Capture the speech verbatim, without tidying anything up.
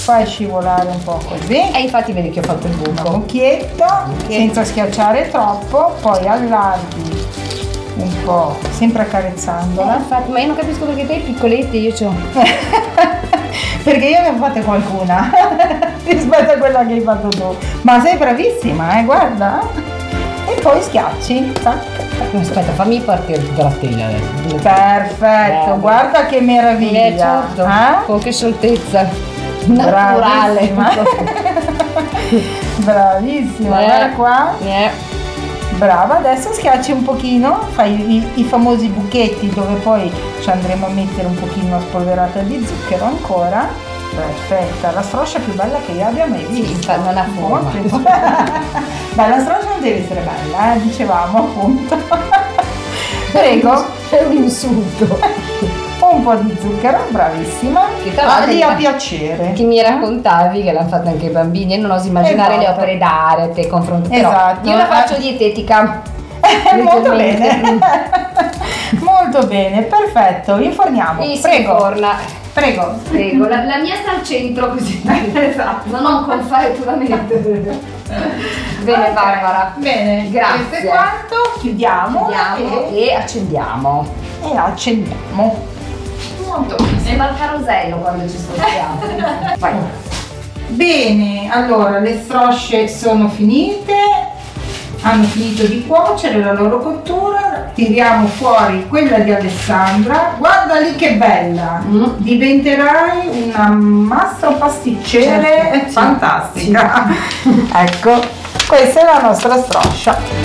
fai scivolare un po' così. E infatti vedi che ho fatto il buco. Un cucchietto, senza schiacciare troppo, poi allarghi un po', sempre accarezzandola. Eh, infatti, ma io non capisco perché te piccoletti io c'ho. Perché io ne ho fatte qualcuna rispetto a quella che hai fatto tu. Ma sei bravissima, eh, guarda. E poi schiacci. Tac. Aspetta, fammi partire tutta la teglia adesso. Perfetto, Eh, guarda che meraviglia. Eh, certo. Eh? Con che scioltezza naturale. Bravissima. Bravissima, Eh. guarda qua. Eh. Brava, adesso schiacci un pochino, fai i, i famosi buchetti dove poi ci andremo a mettere un pochino spolverata di zucchero ancora. Perfetta, la stroscia più bella che io abbia mai visto. Sì, non ha forma. Beh, la stroscia non deve essere bella, eh, dicevamo appunto. Prego. È un insulto. Un po' di zucchero, bravissima. Che tra Ah, l'altro lì a mi- piacere. Che mi raccontavi che l'hanno fatto anche i bambini e non oso immaginare le Esatto. opere d'arte, confronti. Però Esatto. io la faccio dietetica. Molto Leggermente. bene. Molto bene, perfetto. Inforniamo. E si Prego. forna. Prego. Prego, la, la mia sta al centro così. Esatto. Non ho un confare tu la metti. Bene, Ok, Barbara. Bene, Grazie. questo è quanto. Chiudiamo, Chiudiamo e, e accendiamo. e accendiamo. Molto bene. Sembra il carosello quando ci spostiamo. Vai. Bene, allora le strosce sono finite, hanno finito di cuocere la loro cottura, tiriamo fuori quella di Alessandra, guarda lì che bella, Mm. diventerai una mastro pasticcere Certo, sì. fantastica. Ecco, questa è la nostra stroscia.